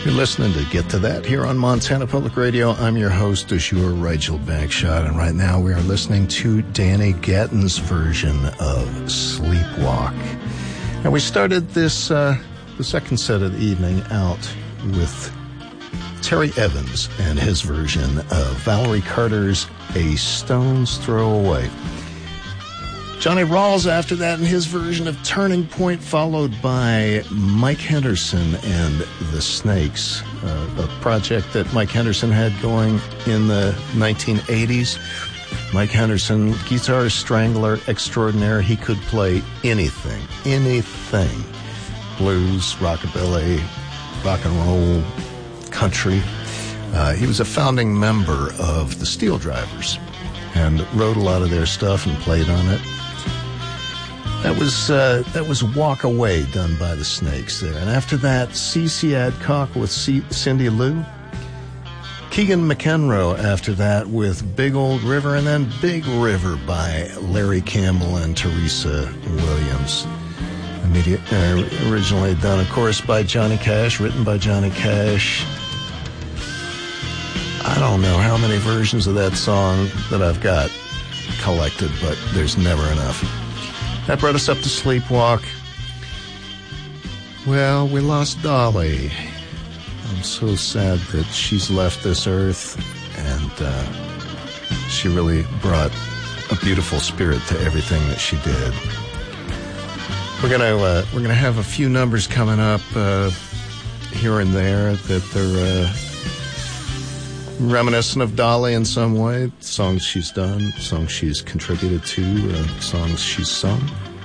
You're listening to Get to That here on Montana Public Radio. I'm your host, Azure Rigel Bagshot, and right now we are listening to Danny Gatton's version of Sleepwalk. And we started this, the second set of the evening out with Terry Evans and his version of Valerie Carter's A Stone's Throw Away. Johnny Rawls after that in his version of Turning Point, followed by Mike Henderson and the Snakes, a project that Mike Henderson had going in the 1980s. Mike Henderson, guitar strangler extraordinaire. He could play anything. Blues, rockabilly, rock and roll, country. He was a founding member of the Steel Drivers and wrote a lot of their stuff and played on it. That was Walk Away, done by the Snakes there. And after that, CeCe Adcock with Cindy Lou. Keegan McEnroe after that with Big Old River. And then Big River by Larry Campbell and Teresa Williams. Originally done, of course, by Johnny Cash, written by Johnny Cash. I don't know how many versions of that song that I've got collected, but there's never enough. That brought us up to Sleepwalk. Well, we lost Dolly. I'm so sad that she's left this earth, and she really brought a beautiful spirit to everything that she did. We're gonna have a few numbers coming up here and there that they're reminiscent of Dolly in some way. Songs she's done, songs she's contributed to, songs she's sung.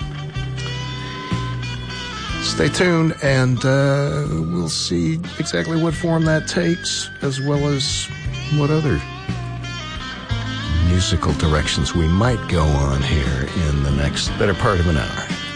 Stay tuned, and we'll see exactly what form that takes, as well as what other musical directions we might go on here in the next better part of an hour.